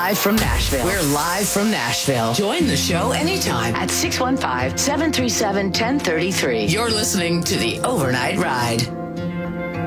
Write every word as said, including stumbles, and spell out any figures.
live from Nashville. We're live from Nashville. Join the show anytime at six one five, seven three seven, one zero three three. You're listening to The Overnight Ride.